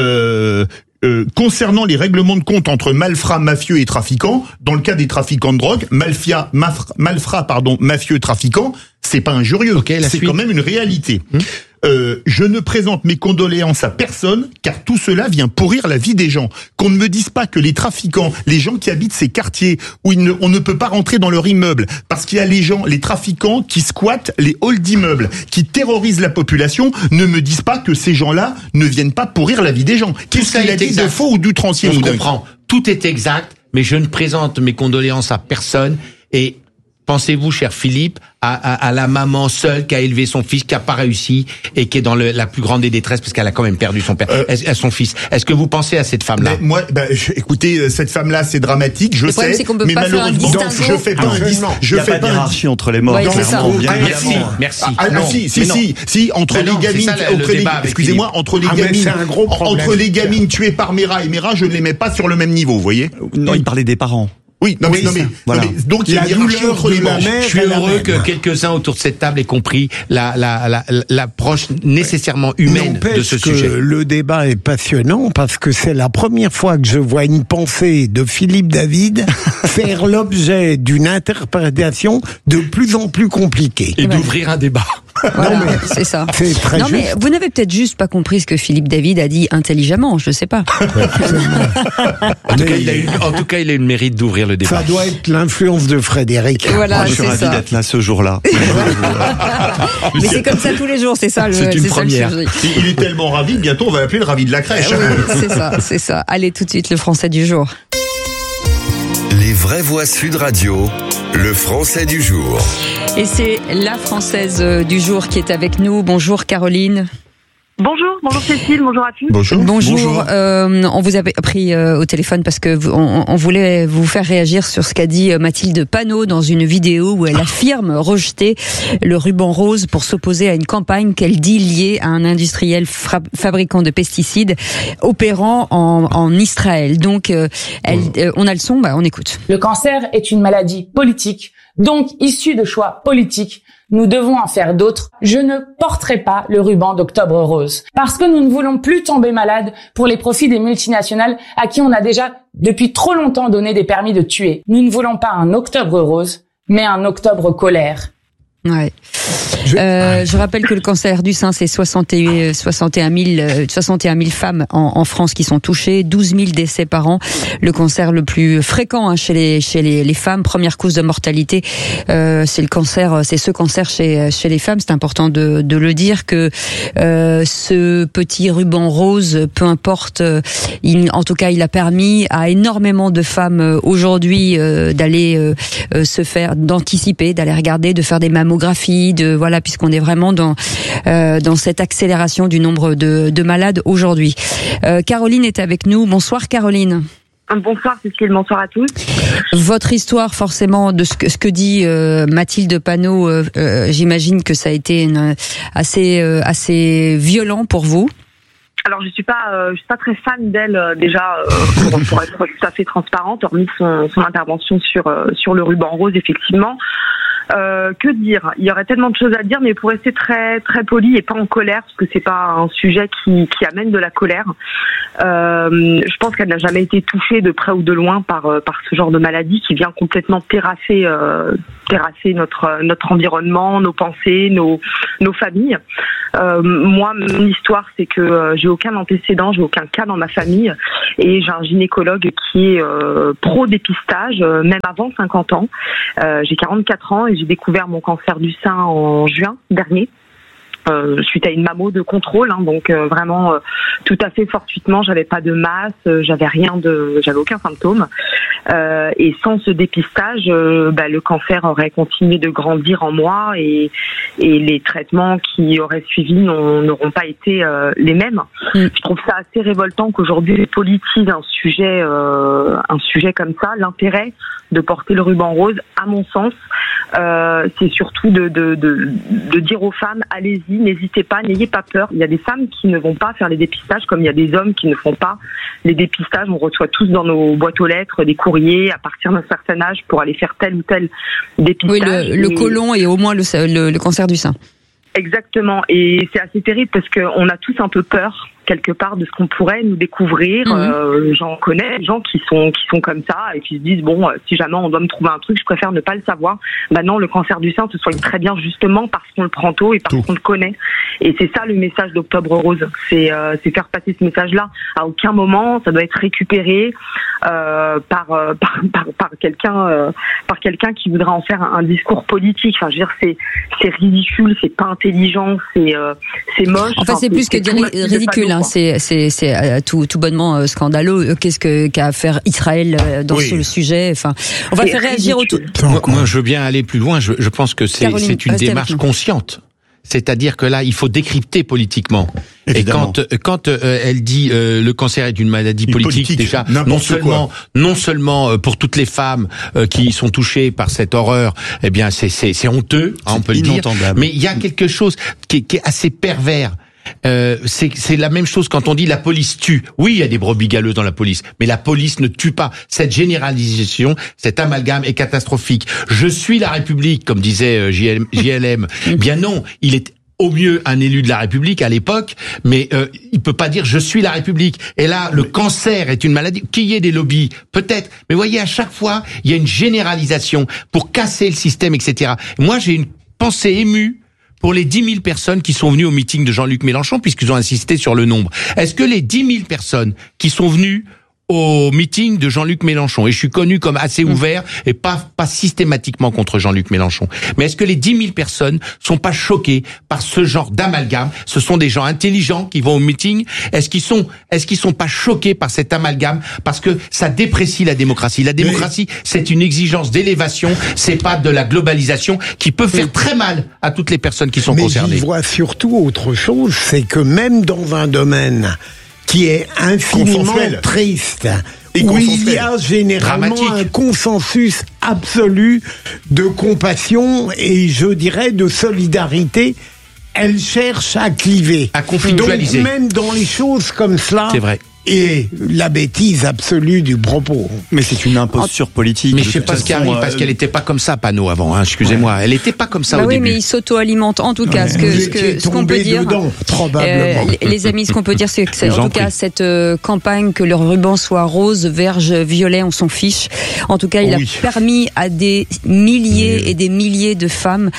Concernant les règlements de compte entre malfrats, mafieux et trafiquants, dans le cas des trafiquants de drogue, malfrats, mafieux, trafiquants, c'est pas injurieux, c'est quand même une réalité. Je ne présente mes condoléances à personne, car tout cela vient pourrir la vie des gens. Qu'on ne me dise pas que les trafiquants, les gens qui habitent ces quartiers où on ne peut pas rentrer dans leur immeuble, parce qu'il y a les trafiquants qui squattent les halls d'immeubles, qui terrorisent la population, ne me disent pas que ces gens-là ne viennent pas pourrir la vie des gens. Qu'est-ce qu'il a dit de faux ou d'outrancier? Je comprends. Tout est exact, mais je ne présente mes condoléances à personne. Et pensez-vous, cher Philippe, à la maman seule qui a élevé son fils, qui a pas réussi et qui est dans la plus grande des détresses parce qu'elle a quand même perdu son père, son fils. Est-ce que vous pensez à cette femme-là? Écoutez, cette femme-là, c'est dramatique, je sais, mais malheureusement, je fais pas un distinguo. Je fais pas hiérarchie entre les morts. Merci. Si, entre les gamines, excusez-moi, entre les gamines tuées par Merah et Merah, je ne les mets pas sur le même niveau, vous voyez? Non, il parlait des parents. Oui, donc il y a une hiérarchie entre les morts. Je suis heureux que quelques-uns autour de cette table aient compris l'approche nécessairement humaine de ce sujet. Le débat est passionnant parce que c'est la première fois que je vois une pensée de Philippe David faire l'objet d'une interprétation de plus en plus compliquée. Et d'ouvrir un débat. Voilà, c'est ça. C'est très juste. Mais vous n'avez peut-être juste pas compris ce que Philippe David a dit intelligemment, je sais pas. En tout cas, il a eu le mérite d'ouvrir le débat. Ça doit être l'influence de Frédéric. Voilà, je suis ravi d'être là ce jour-là. Mais c'est comme ça tous les jours, c'est ça. C'est une première. Il est tellement ravi, bientôt on va l'appeler le ravi de la crèche. Oui, c'est ça. Allez, tout de suite, le français du jour. Les vraies voix Sud Radio, le français du jour. Et c'est la française du jour qui est avec nous. Bonjour Caroline. Bonjour Cécile, bonjour à tous. Bonjour. On vous a pris au téléphone parce que on voulait vous faire réagir sur ce qu'a dit Mathilde Panot dans une vidéo où elle affirme rejeter le ruban rose pour s'opposer à une campagne qu'elle dit liée à un industriel fabricant de pesticides opérant en Israël. Donc, on a le son, on écoute. Le cancer est une maladie politique, donc issue de choix politiques. Nous devons en faire d'autres. Je ne porterai pas le ruban d'Octobre Rose. Parce que nous ne voulons plus tomber malades pour les profits des multinationales à qui on a déjà depuis trop longtemps donné des permis de tuer. Nous ne voulons pas un Octobre Rose, mais un Octobre Colère. Ouais. Je rappelle que le cancer du sein, c'est 61 000 femmes en France qui sont touchées, 12 000 décès par an. Le cancer le plus fréquent chez les femmes, première cause de mortalité, c'est ce cancer chez les femmes. C'est important de le dire que ce petit ruban rose, peu importe, en tout cas, il a permis à énormément de femmes aujourd'hui d'aller d'anticiper, d'aller regarder, de faire des mammographies mammographie, puisqu'on est vraiment dans cette accélération du nombre de malades aujourd'hui. Caroline est avec nous. Bonsoir Caroline. Bonsoir Cécile, bonsoir à tous. Votre histoire, forcément, de ce que dit Mathilde Panot, j'imagine que ça a été assez violent pour vous. Alors je suis pas très fan d'elle déjà pour être tout à fait transparente, hormis son intervention sur le ruban rose effectivement. Que dire ? Il y aurait tellement de choses à dire, mais pour rester très très poli et pas en colère, parce que c'est pas un sujet qui amène de la colère. Je pense qu'elle n'a jamais été touchée de près ou de loin par ce genre de maladie qui vient complètement terrasser notre environnement, nos pensées, nos familles. Moi, mon histoire, c'est que j'ai aucun antécédent, j'ai aucun cas dans ma famille, et j'ai un gynécologue qui est pro dépistage, même avant 50 ans. J'ai 44 ans et j'ai découvert mon cancer du sein en juin dernier. Suite à une mammo de contrôle, donc vraiment tout à fait fortuitement, j'avais pas de masse, j'avais aucun symptôme, et sans ce dépistage, le cancer aurait continué de grandir en moi et les traitements qui auraient suivi n'auront pas été les mêmes. Je trouve ça assez révoltant qu'aujourd'hui les politisent un sujet comme ça. L'intérêt de porter le ruban rose, à mon sens, c'est surtout de dire aux femmes, allez-y, n'hésitez pas, n'ayez pas peur. Il y a des femmes qui ne vont pas faire les dépistages, comme il y a des hommes qui ne font pas les dépistages. On reçoit tous dans nos boîtes aux lettres des courriers à partir d'un certain âge pour aller faire tel ou tel dépistage. Oui, le côlon et au moins le cancer du sein. Exactement, et c'est assez terrible parce qu'on a tous un peu peur quelque part de ce qu'on pourrait nous découvrir. J'en connais des gens qui sont comme ça et qui se disent si jamais on doit me trouver un truc, je préfère ne pas le savoir. Maintenant, le cancer du sein se soigne très bien justement parce qu'on le prend tôt et parce qu'on le connaît. Et c'est ça le message d'Octobre Rose, c'est faire passer ce message-là. À aucun moment ça doit être récupéré par quelqu'un qui voudra en faire un discours politique. Enfin, je veux dire, c'est ridicule, c'est pas intelligent, c'est moche. En fait, c'est plus que ridicule. C'est tout bonnement scandaleux. Qu'est-ce qu'a à faire Israël dans ce sujet ? Enfin, on va faire réagir autour. Moi, je veux bien aller plus loin. Je pense que c'est une démarche consciente. C'est-à-dire que là, il faut décrypter politiquement. Évidemment. Et quand elle dit le cancer est une maladie politique, déjà non seulement pour toutes les femmes qui sont touchées par cette horreur, eh bien c'est honteux, on peut le dire. Mais il y a quelque chose qui est assez pervers. C'est la même chose quand on dit la police tue. Oui, il y a des brebis galeuses dans la police, mais la police ne tue pas. Cette généralisation, cet amalgame est catastrophique. Je suis la République, comme disait JLM. Bien non, il est au mieux un élu de la République à l'époque, mais il peut pas dire je suis la République. Et là, le cancer est une maladie. Qu'il y ait des lobbies, peut-être. Mais voyez, à chaque fois, il y a une généralisation pour casser le système, etc. Moi, j'ai une pensée émue pour les 10 000 personnes qui sont venues au meeting de Jean-Luc Mélenchon, puisqu'ils ont insisté sur le nombre. Est-ce que les 10 000 personnes qui sont venues au meeting de Jean-Luc Mélenchon, et je suis connu comme assez ouvert et pas systématiquement contre Jean-Luc Mélenchon, mais est-ce que les 10 000 personnes sont pas choquées par ce genre d'amalgame ? Ce sont des gens intelligents qui vont au meeting. Est-ce qu'ils sont pas choqués par cet amalgame ? Parce que ça déprécie la démocratie. La démocratie, c'est une exigence d'élévation, c'est pas de la globalisation qui peut faire très mal à toutes les personnes qui sont concernées. Mais j'y vois surtout autre chose, c'est que même dans un domaine qui est infiniment triste, où il y a généralement un consensus absolu de compassion et je dirais de solidarité, elle cherche à cliver. À conflictualiser. Donc même dans les choses comme cela, c'est vrai. Et la bêtise absolue du propos. Mais c'est une imposture politique. Mais je sais pas ce qui arrive, parce qu'elle était pas comme ça, Panot, avant, excusez-moi. Elle était pas comme ça au début. Oui, mais il s'auto-alimente. En tout cas, ce qu'on peut dire, probablement. Les amis, ce qu'on peut dire, c'est que en tout cas, cette campagne, que le ruban soit rose, verge, violet, on s'en fiche. En tout cas, il a permis à des milliers et des milliers de femmes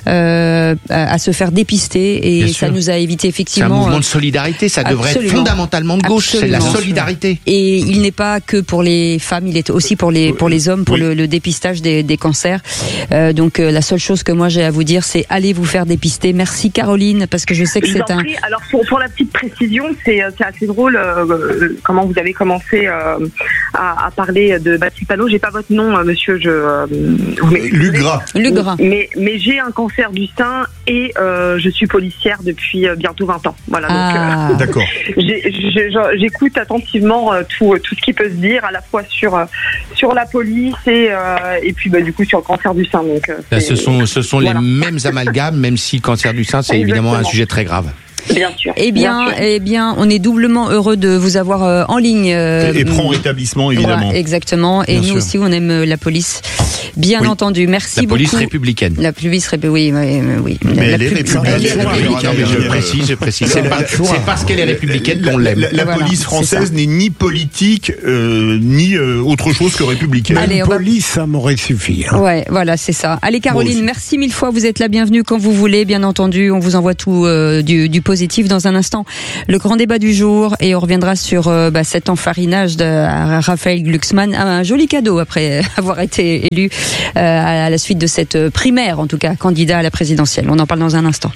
à se faire dépister, et ça nous a évité effectivement. C'est un mouvement de solidarité, ça devrait être fondamentalement de gauche. C'est la solidarité. Et il n'est pas que pour les femmes, il est aussi pour les hommes, pour le dépistage des cancers. Donc la seule chose que moi j'ai à vous dire, c'est allez vous faire dépister. Merci Caroline, parce que je sais que c'est un... Alors pour la petite précision, c'est assez drôle comment vous avez commencé à parler de Baptiste Panot. J'ai pas votre nom, monsieur. Luc Gras. Mais j'ai un cancer du sein et je suis policière depuis bientôt 20 ans. Voilà. Donc, d'accord. J'écoute attentivement tout ce qui peut se dire, à la fois sur la police et puis du coup sur le cancer du sein. Donc ce sont les mêmes amalgames, même si le cancer du sein c'est évidemment un sujet très grave. Bien sûr. Eh bien, on est doublement heureux de vous avoir en ligne. Et prompt rétablissement, évidemment. Voilà, exactement. Et nous aussi, on aime la police. Bien entendu. Merci beaucoup. La police républicaine. La police républicaine, oui. Mais elle est républicaine. Je précise. C'est parce qu'elle est républicaine qu'on l'aime. La police française n'est ni politique, ni autre chose que républicaine. Allez, police, ça m'aurait suffi. Ouais, voilà, c'est ça. Allez, Caroline, merci mille fois. Vous êtes la bienvenue quand vous voulez, bien entendu. On vous envoie tout du positif dans un instant. Le grand débat du jour, et on reviendra sur cet enfarinage de Raphaël Glucksmann. Un joli cadeau après avoir été élu à la suite de cette primaire, en tout cas, candidat à la présidentielle. On en parle dans un instant.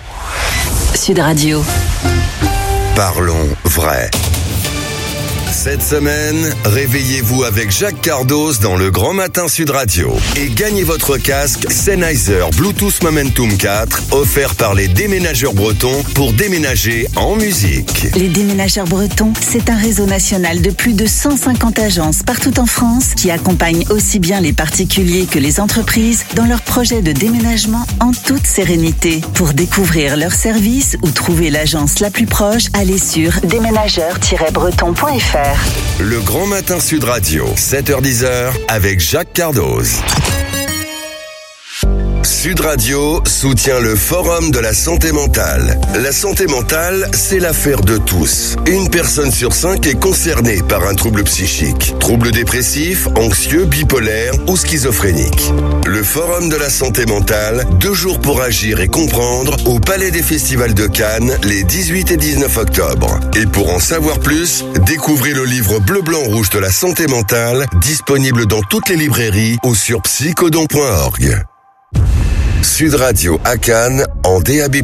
Sud Radio. Parlons vrai. Cette semaine, réveillez-vous avec Jacques Cardoz dans le Grand Matin Sud Radio et gagnez votre casque Sennheiser Bluetooth Momentum 4 offert par les déménageurs bretons pour déménager en musique. Les déménageurs bretons, c'est un réseau national de plus de 150 agences partout en France qui accompagnent aussi bien les particuliers que les entreprises dans leurs projets de déménagement en toute sérénité. Pour découvrir leurs services ou trouver l'agence la plus proche, allez sur déménageurs-breton.fr. Le Grand Matin Sud Radio, 7h-10h, avec Jacques Cardoz. Sud Radio soutient le Forum de la santé mentale. La santé mentale, c'est l'affaire de tous. Une personne sur 5 est concernée par un trouble psychique. Trouble dépressif, anxieux, bipolaire ou schizophrénique. Le Forum de la santé mentale, 2 jours pour agir et comprendre, au Palais des Festivals de Cannes, les 18 et 19 octobre. Et pour en savoir plus, découvrez le livre Bleu, Blanc, Rouge de la santé mentale, disponible dans toutes les librairies ou sur psychodon.org. Sud Radio à Cannes en DAB+.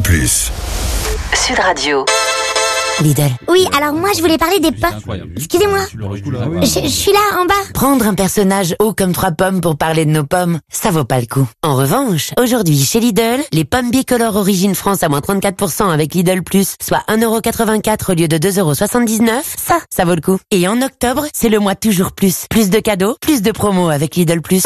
Sud Radio. Lidl. Oui, alors moi je voulais parler des pommes. Excusez-moi. Je suis là en bas. Prendre un personnage haut comme 3 pommes pour parler de nos pommes, ça vaut pas le coup. En revanche, aujourd'hui chez Lidl, les pommes bicolores Origine France à moins 34% avec Lidl Plus, soit 1,84€ au lieu de 2,79€, ça vaut le coup. Et en octobre, c'est le mois toujours plus. Plus de cadeaux, plus de promos avec Lidl Plus.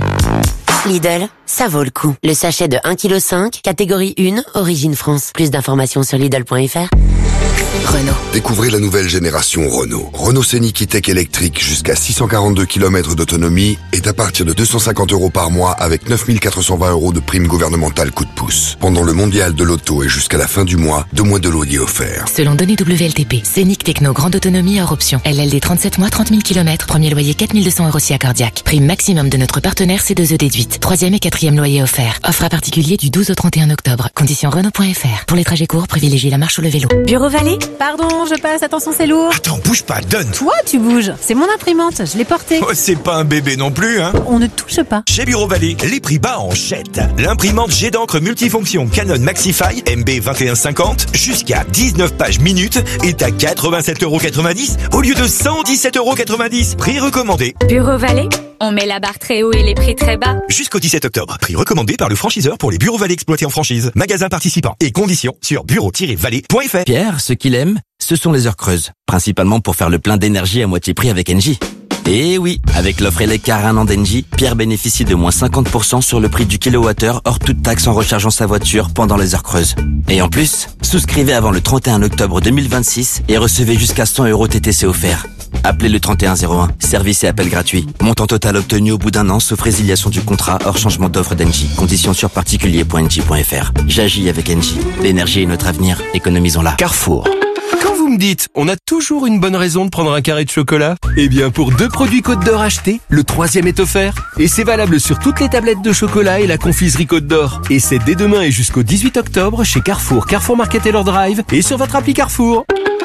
Lidl, ça vaut le coup. Le sachet de 1,5 kg, catégorie 1, Origine France. Plus d'informations sur Lidl.fr. Renault. Découvrez la nouvelle génération Renault. Renault Scénic E-Tech électrique jusqu'à 642 km d'autonomie est à partir de 250€ par mois avec 9 420€ de prime gouvernementale coup de pouce. Pendant le mondial de l'auto et jusqu'à la fin du mois, 2 mois de loyer offerts. Selon données WLTP, Scénic Techno grande autonomie hors option. LLD 37 mois, 30 000 km. Premier loyer 4 200€ si accordiaque. Prime maximum de notre partenaire C2E déduite. 3e et 4e loyer offert. Offre à particulier du 12 au 31 octobre. Conditions Renault.fr. Pour les trajets courts, privilégiez la marche ou le vélo. Bureau Vallée. Pardon, je passe, attention c'est lourd. Attends, bouge pas, donne. Toi, tu bouges. C'est mon imprimante, je l'ai portée. Oh, c'est pas un bébé non plus, hein. On ne touche pas. Chez Bureau Vallée, les prix bas en jette. L'imprimante jet d'encre multifonction Canon Maxify MB 2150 jusqu'à 19 pages minutes est à 87,90€ au lieu de 117,90€. Prix recommandé. Bureau Vallée, on met la barre très haut et les prix très bas. Jusqu'au 17 octobre. Prix recommandé par le franchiseur pour les Bureaux Vallée exploités en franchise. Magasin participant et conditions sur bureau-vallée.fr. Pierre, ce qu'il aime, ce sont les heures creuses. Principalement pour faire le plein d'énergie à moitié prix avec Engie. Et oui, avec l'offre Eleccar 1 an d'Engie, Pierre bénéficie de moins 50% sur le prix du kilowattheure hors toute taxe en rechargeant sa voiture pendant les heures creuses. Et en plus, souscrivez avant le 31 octobre 2026 et recevez jusqu'à 100€ TTC offerts. Appelez le 3101, service et appel gratuit. Montant total obtenu au bout d'un an, sauf résiliation du contrat hors changement d'offre d'Engie. Conditions sur particulier.engie.fr. J'agis avec Engie. L'énergie est notre avenir, économisons-la. Carrefour. Quand vous me dites, on a toujours une bonne raison de prendre un carré de chocolat, eh bien pour 2 produits Côte d'Or achetés, le 3e est offert. Et c'est valable sur toutes les tablettes de chocolat et la confiserie Côte d'Or. Et c'est dès demain et jusqu'au 18 octobre chez Carrefour, Carrefour Market et leur Drive et sur votre appli Carrefour.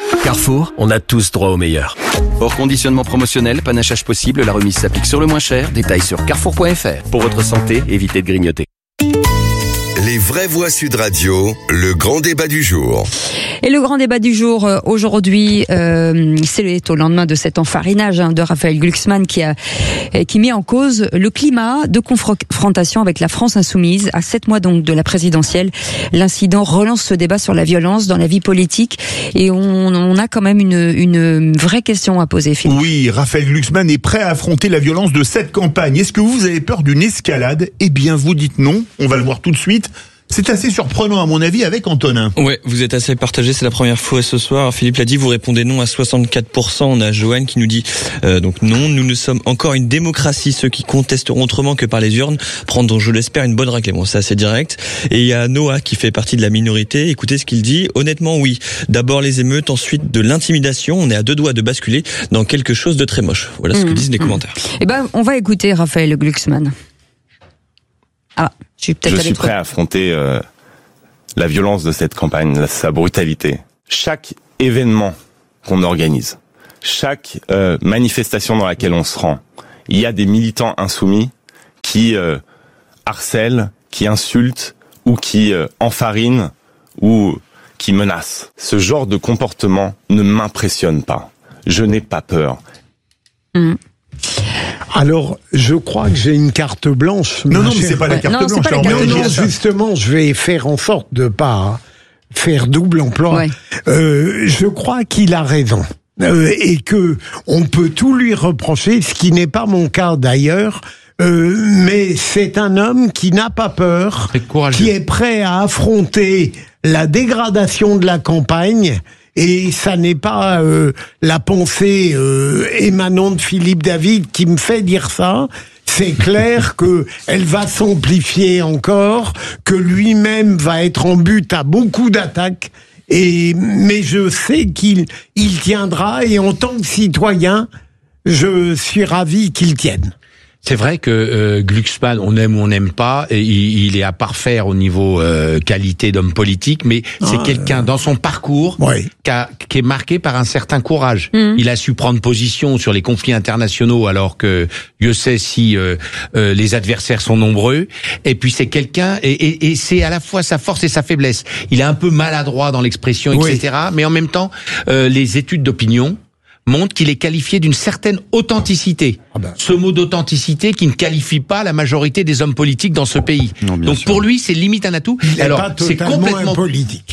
Carrefour, on a tous droit au meilleur. Hors conditionnement promotionnel, panachage possible, la remise s'applique sur le moins cher. Détails sur carrefour.fr. Pour votre santé, évitez de grignoter. Les vraies voix Sud Radio, le grand débat du jour. Et le grand débat du jour aujourd'hui, c'est au lendemain de cet enfarinage de Raphaël Glucksmann qui met en cause le climat de confrontation avec la France insoumise à 7 mois donc de la présidentielle. L'incident relance ce débat sur la violence dans la vie politique et on a quand même une vraie question à poser, Philippe. Oui, Raphaël Glucksmann est prêt à affronter la violence de cette campagne. Est-ce que vous avez peur d'une escalade ? Eh bien, vous dites non. On va le voir tout de suite. C'est assez surprenant à mon avis avec Antonin. Ouais, vous êtes assez partagé, c'est la première fois ce soir. Alors, Philippe l'a dit, vous répondez non à 64%. On a Joanne qui nous dit donc non, nous ne sommes encore une démocratie. Ceux qui contesteront autrement que par les urnes prendront, je l'espère, une bonne raclée. Bon, c'est assez direct. Et il y a Noah qui fait partie de la minorité. Écoutez ce qu'il dit. Honnêtement, oui. D'abord les émeutes, ensuite de l'intimidation. On est à 2 doigts de basculer dans quelque chose de très moche. Voilà ce que disent les commentaires. Eh ben, on va écouter Raphaël Glucksmann. Ah, je suis prêt à affronter la violence de cette campagne, sa brutalité. Chaque événement qu'on organise, chaque manifestation dans laquelle on se rend, il y a des militants insoumis qui harcèlent, qui insultent ou qui enfarinent ou qui menacent. Ce genre de comportement ne m'impressionne pas. Je n'ai pas peur. Alors, je crois que j'ai une carte blanche. Non, mais c'est pas la carte blanche. Non, justement, je vais faire en sorte de pas faire double emploi. Ouais. Je crois qu'il a raison. Et que on peut tout lui reprocher, ce qui n'est pas mon cas d'ailleurs. Mais c'est un homme qui n'a pas peur, qui est prêt à affronter la dégradation de la campagne. Et ça n'est pas la pensée émanant de Philippe David qui me fait dire ça. C'est clair que elle va s'amplifier encore, que lui-même va être en but à beaucoup d'attaques. Mais je sais qu'il tiendra et en tant que citoyen, je suis ravi qu'il tienne. C'est vrai que Glucksmann, on aime ou on n'aime pas, et il est à parfaire au niveau qualité d'homme politique, mais c'est quelqu'un dans son parcours qui est marqué par un certain courage. Il a su prendre position sur les conflits internationaux alors que Dieu sait si les adversaires sont nombreux. Et puis c'est quelqu'un et c'est à la fois sa force et sa faiblesse. Il est un peu maladroit dans l'expression, etc. Mais en même temps, les études d'opinion montre qu'il est qualifié d'une certaine authenticité. Ce mot d'authenticité qui ne qualifie pas la majorité des hommes politiques dans ce pays. Non, donc sûr. Pour lui, c'est limite un atout. Alors, c'est complètement politique.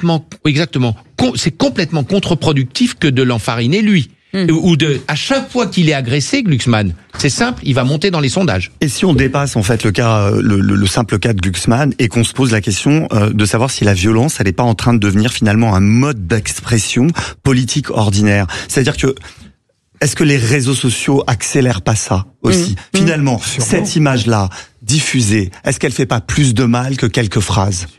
C'est complètement contre-productif que de l'enfariner lui. Ou à chaque fois qu'il est agressé, Glucksmann, c'est simple, il va monter dans les sondages. Et si on dépasse en fait le simple cas de Glucksmann et qu'on se pose la question de savoir si la violence, elle n'est pas en train de devenir finalement un mode d'expression politique ordinaire. C'est-à-dire que est-ce que les réseaux sociaux accélèrent pas ça aussi? Finalement, cette image-là diffusée, est-ce qu'elle fait pas plus de mal que quelques phrases?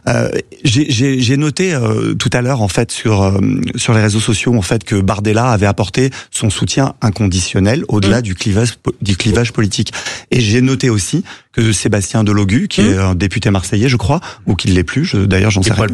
J'ai noté tout à l'heure en fait sur les réseaux sociaux en fait que Bardella avait apporté son soutien inconditionnel au-delà du clivage politique. Et j'ai noté aussi que Sébastien Delogu, qui est un député marseillais, je crois, ou qu'il l'est plus, d'ailleurs j'en sais rien.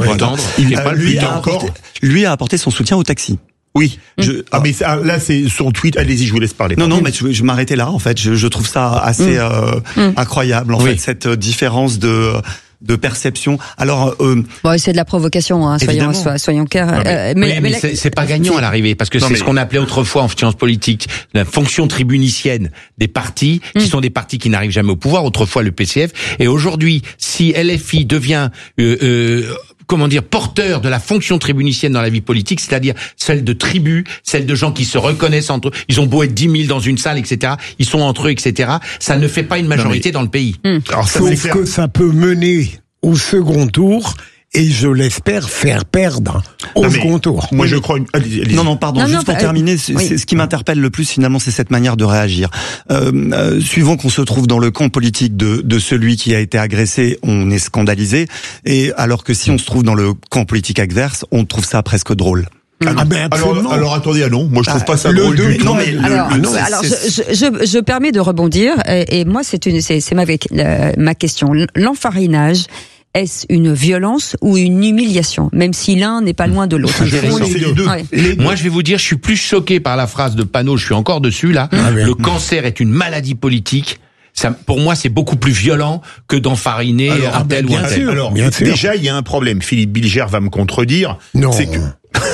Lui a apporté son soutien au taxi. Oui. Mais là, c'est son tweet. Allez-y, je vous laisse parler. Non, mais je m'arrêtais là. En fait, je trouve ça assez incroyable. En fait, cette différence de perception. Alors, c'est de la provocation. Hein, soyons clairs. Mais c'est pas gagnant à l'arrivée, parce que c'est ce qu'on appelait autrefois en sciences politiques la fonction tribunicienne des partis, qui sont des partis qui n'arrivent jamais au pouvoir. Autrefois le PCF, et aujourd'hui, si LFI devient porteur de la fonction tribunicienne dans la vie politique, c'est-à-dire celle de tribus, celle de gens qui se reconnaissent entre eux. Ils ont beau être 10 000 dans une salle, etc. Ils sont entre eux, etc. Ça ne fait pas une majorité dans le pays. Alors, sauf que ça peut mener au second tour et je l'espère faire perdre au second tour. Moi, je crois... Allez-y. Non, pardon, juste pour terminer, c'est ce qui m'interpelle le plus, finalement, c'est cette manière de réagir. Suivant qu'on se trouve dans le camp politique de celui qui a été agressé, on est scandalisé, et alors que si on se trouve dans le camp politique adverse, on trouve ça presque drôle. Alors attendez, moi je trouve pas ça drôle du tout. Je permets de rebondir, et moi c'est ma question. L'enfarinage est-ce une violence ou une humiliation, même si l'un n'est pas loin de l'autre. Moi, je vais vous dire, je suis plus choqué par la phrase de Panot, je suis encore dessus là. Le cancer est une maladie politique. Ça, pour moi, c'est beaucoup plus violent que d'enfariner un tel ou un tel. Alors, déjà, il y a un problème. Philippe Bilger va me contredire. Non. C'est que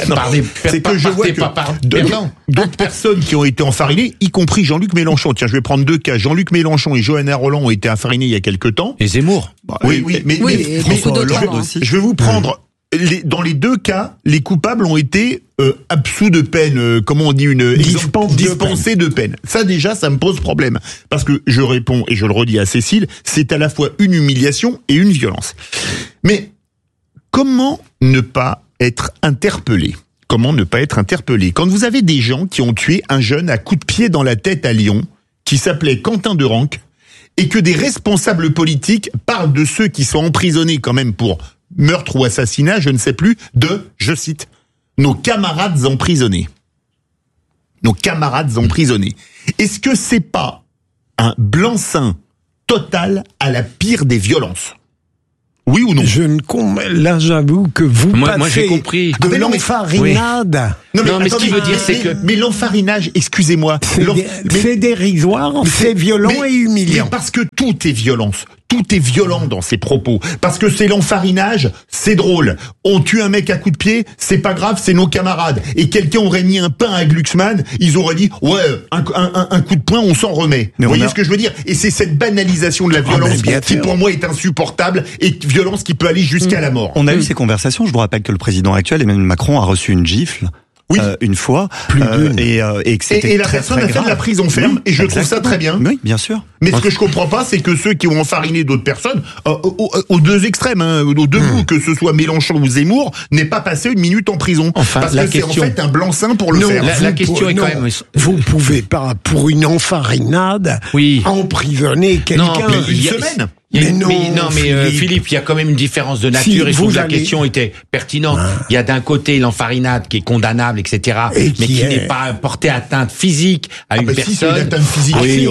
je vois que d'autres personnes qui ont été enfarinées, y compris Jean-Luc Mélenchon. Tiens, je vais prendre 2 cas. Jean-Luc Mélenchon et Johanna Rolland ont été enfarinés il y a quelque temps. Et Zemmour. Mais je vais vous prendre. Dans les 2 cas, les coupables ont été absous de peine, comment on dit, dispensés de peine. Ça déjà, ça me pose problème. Parce que je réponds, et je le redis à Cécile, c'est à la fois une humiliation et une violence. Mais comment ne pas être interpellé ? Comment ne pas être interpellé ? Quand vous avez des gens qui ont tué un jeune à coups de pied dans la tête à Lyon, qui s'appelait Quentin Derenque, et que des responsables politiques parlent de ceux qui sont emprisonnés quand même pour meurtre ou assassinat, je ne sais plus, je cite, nos camarades emprisonnés. Nos camarades emprisonnés. Est-ce que c'est pas un blanc-seing total à la pire des violences ? Oui ou non ? Là, j'avoue que moi j'ai compris. De l'enfarinade. Oui. Non, mais ce qu'il veut dire, c'est que... Mais l'enfarinage, excusez-moi... C'est dérisoire, c'est violent et humiliant. Mais parce que tout est violence. Tout est violent dans ses propos. Parce que c'est l'enfarinage, c'est drôle. On tue un mec à coups de pied, c'est pas grave, c'est nos camarades. Et quelqu'un aurait mis un pain à Glucksmann, ils auraient dit, ouais, un coup de poing, on s'en remet. Vous voyez ce que je veux dire ? Et c'est cette banalisation de la violence qui, pour moi, est insupportable et violence qui peut aller jusqu'à la mort. On a eu ces conversations. Je vous rappelle que le président actuel, Emmanuel Macron, a reçu une gifle. Oui. Une fois. Plus d'une. Et que c'était la personne a fait de la prison ferme, et je trouve ça très bien. Oui, bien sûr. Mais ce que je comprends pas, c'est que ceux qui ont enfariné d'autres personnes, aux 2 extrêmes, aux 2 bouts, que ce soit Mélenchon ou Zemmour, n'aient pas passé 1 minute en prison. Enfin, parce que c'est en fait un blanc-seing pour le faire. La question est quand même... Vous pouvez pas, pour une enfarinade, emprisonner quelqu'un une semaine. Philippe, il y a quand même une différence de nature, et je trouve que la question était pertinente. Il y a d'un côté l'enfarinade qui est condamnable, etc., mais qui n'est pas portée atteinte physique à une personne. Si, c'est une atteinte physique. Oui,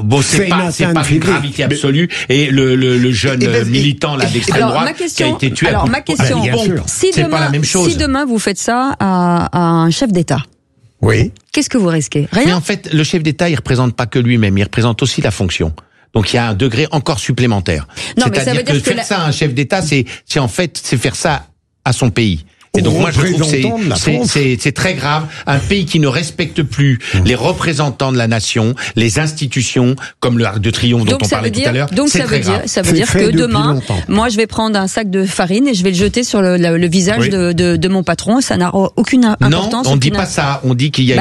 c'est pas une gravité absolue. Et le jeune militant là d'extrême droite qui a été tué à coup de pompe, c'est pas la même chose. Si demain vous faites ça à un chef d'État, qu'est-ce que vous risquez ? Rien. Mais en fait, le chef d'État, il représente pas que lui-même, il représente aussi la fonction. Donc il y a un degré encore supplémentaire. C'est-à-dire que faire ça à un chef d'État, c'est faire ça à son pays. Et donc moi je trouve que c'est très grave, un pays qui ne respecte plus les représentants de la nation, les institutions, comme le Arc de Triomphe dont on parlait tout à l'heure. Donc ça veut dire que demain, moi je vais prendre un sac de farine et je vais le jeter sur le visage de mon patron, ça n'a aucune importance. Non, on dit pas ça, on dit qu'il y a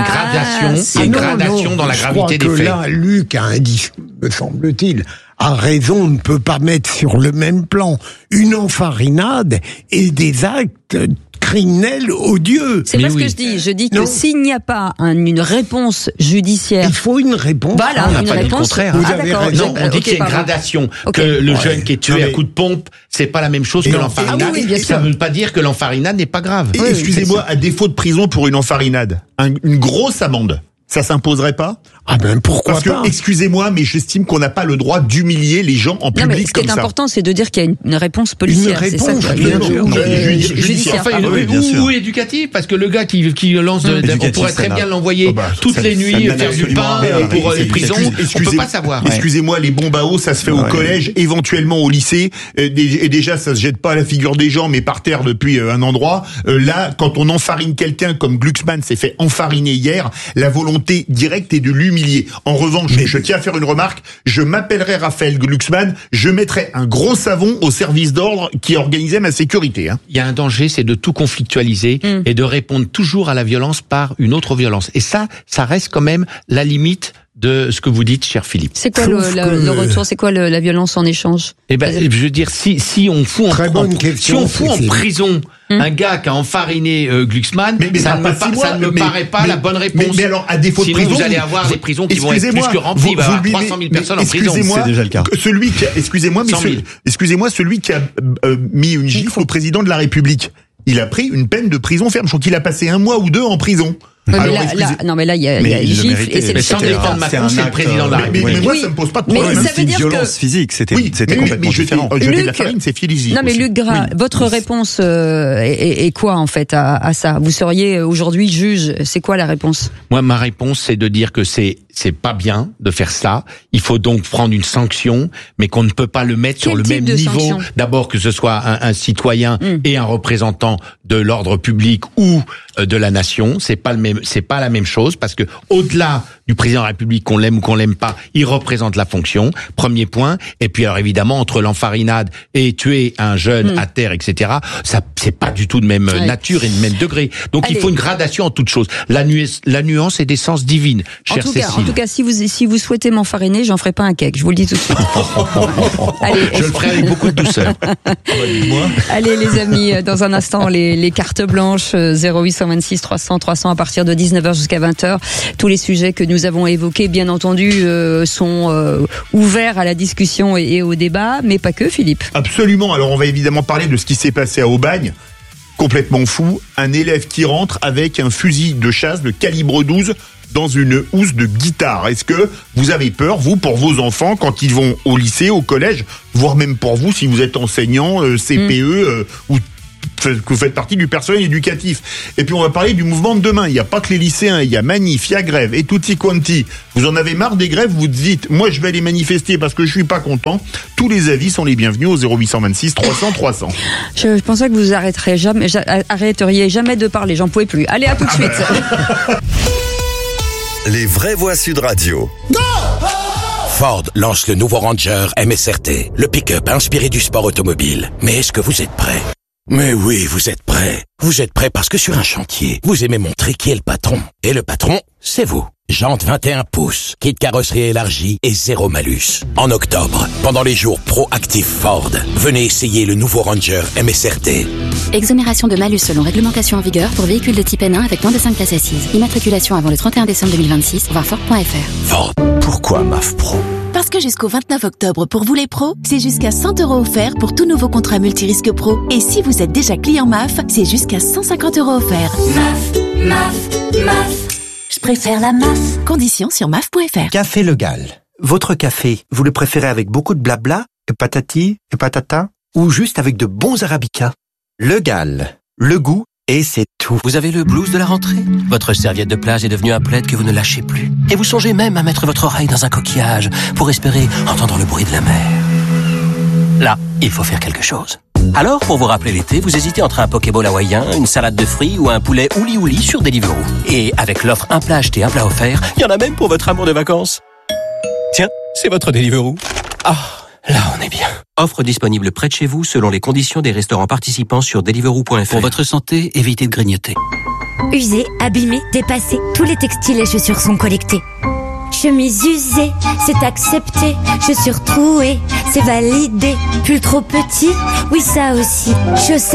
une gradation dans la gravité des faits. Je crois que là, Luc a me semble-t-il, a raison, on ne peut pas mettre sur le même plan une enfarinade et des actes criminel odieux. C'est pas ce que je dis. Je dis que s'il n'y a pas une réponse judiciaire, il faut une réponse. Voilà, on n'a pas dit le contraire. Non, on dit qu'il y a une gradation. Que le jeune qui est tué à coup de pompe, c'est pas la même chose que l'enfarinade. Et ça veut pas dire que l'enfarinade n'est pas grave. Excusez-moi, à défaut de prison pour une enfarinade, une grosse amende. Ça s'imposerait pas ? Ah ben pourquoi pas ? Parce que, excusez-moi, mais j'estime qu'on n'a pas le droit d'humilier les gens en public comme ça. Ce qui est important, c'est de dire qu'il y a une réponse policière. Une réponse, judiciaire. Ou éducative, parce que le gars qui lance, on pourrait très bien l'envoyer toutes les nuits faire du pain pour les prisons. On peut pas savoir. Excusez-moi, les bombes à eau, ça se fait au collège, éventuellement au lycée. Et déjà, ça se jette pas à la figure des gens, mais par terre depuis un endroit. Là, quand on enfarine quelqu'un comme Glucksmann s'est fait enfariner hier, la volonté directe est de l'humilier. En revanche, je tiens à faire une remarque, je m'appellerai Raphaël Glucksmann, je mettrai un gros savon au service d'ordre qui organisait ma sécurité. Il y a un danger, c'est de tout conflictualiser et de répondre toujours à la violence par une autre violence. Et ça reste quand même la limite de ce que vous dites, cher Philippe. C'est quoi le retour ? C'est quoi la violence en échange ? Eh ben, je veux dire, si on fout en prison un gars qui a enfariné Glucksmann, ça ne me paraît pas la bonne réponse. Mais alors, à défaut de prison, vous allez avoir des prisons qui vont être plus que remplies. Il va y avoir 300 000 personnes en prison. C'est déjà le cas. Celui qui a mis une gifle au président de la République, il a pris une peine de prison ferme. Je crois qu'il a passé 1 mois ou 2 en prison. Non, mais là, il y a gifle et c'est le chef de l'État. Macron, c'est le président de la République. Mais moi, ça me pose pas de problème. Mais ça veut dire violence physique, c'était complètement différent. Jeter de la farine, c'est filisique. Non, mais Luc Gras, votre réponse est quoi, en fait, à ça? Vous seriez aujourd'hui juge. C'est quoi la réponse? Moi, ma réponse, c'est de dire que c'est pas bien de faire ça. Il faut donc prendre une sanction, mais qu'on ne peut pas le mettre sur le même niveau. D'abord, que ce soit un citoyen et un représentant de l'ordre public ou de la nation. C'est pas la même chose, parce que au-delà du président de la République, qu'on l'aime ou qu'on l'aime pas, il représente la fonction. Premier point. Et puis alors évidemment, entre l'enfarinade et tuer un jeune à terre, etc., ça c'est pas du tout de même nature et de même degré. Donc il faut une gradation en toute chose. La nuance est d'essence divine, chère Cécile. En tout cas, si vous souhaitez m'enfariner, j'en ferai pas un cake. Je vous le dis tout de suite. Allez. Je le ferai avec beaucoup de douceur. Allez les amis, dans un instant, les cartes blanches 0826 300 300 à partir de 19h jusqu'à 20h. Tous les sujets que nous avons évoqués, bien entendu, sont ouverts à la discussion et au débat, mais pas que, Philippe. Absolument. Alors on va évidemment parler de ce qui s'est passé à Aubagne. Complètement fou. Un élève qui rentre avec un fusil de chasse de calibre 12 dans une housse de guitare. Est-ce que vous avez peur, vous, pour vos enfants, quand ils vont au lycée, au collège, voire même pour vous, si vous êtes enseignant, CPE, ou que vous faites partie du personnel éducatif? Et puis on va parler du mouvement de demain. Il n'y a pas que les lycéens, il y a manif, il y a grève, et tutti quanti. Vous en avez marre des grèves, vous dites, moi je vais aller manifester parce que je suis pas content. Tous les avis sont les bienvenus au 0826 300 300. Je pensais que vous arrêteriez jamais de parler, j'en pouvais plus. Allez, à tout de suite. Les vraies voix Sud Radio. Go! Ford lance le nouveau Ranger MSRT, le pick-up inspiré du sport automobile. Mais est-ce que vous êtes prêts? Mais oui, vous êtes prêts. Vous êtes prêts parce que sur un chantier, vous aimez montrer qui est le patron. Et le patron, c'est vous. Jantes 21 pouces, kit carrosserie élargie et zéro malus. En octobre, pendant les jours pro-actifs Ford, venez essayer le nouveau Ranger MSRT. Exonération de malus selon réglementation en vigueur pour véhicules de type N1 avec moins de 5 places assises. Immatriculation avant le 31 décembre 2026, voir Ford.fr. Ford, pourquoi MAF Pro? Parce que jusqu'au 29 octobre, pour vous les pros, c'est jusqu'à 100 € offerts pour tout nouveau contrat multirisque pro. Et si vous êtes déjà client MAF, c'est jusqu'à 150 € offerts. MAF. Je préfère la MAF. Conditions sur MAF.fr. Café Le Gall. Votre café, vous le préférez avec beaucoup de blabla, et patati, et patata, ou juste avec de bons arabicas? Le Gall. Le goût, et c'est tout. Vous avez le blues de la rentrée? Votre serviette de plage est devenue un plaid que vous ne lâchez plus. Et vous songez même à mettre votre oreille dans un coquillage pour espérer entendre le bruit de la mer. Là, il faut faire quelque chose. Alors, pour vous rappeler l'été, vous hésitez entre un Pokéball hawaïen, une salade de fruits ou un poulet ouli-ouli sur Deliveroo. Et avec l'offre un plat acheté, un plat offert, il y en a même pour votre amour de vacances. Tiens, c'est votre Deliveroo. Ah, là on est bien. Offre disponible près de chez vous selon les conditions des restaurants participants sur Deliveroo.fr. Pour votre santé, évitez de grignoter. Usés, abîmés, dépassés, tous les textiles et chaussures sont collectés. Chemise usée, c'est accepté. Chaussures trouées, c'est validé. Pull trop petit, oui ça aussi. Chaussettes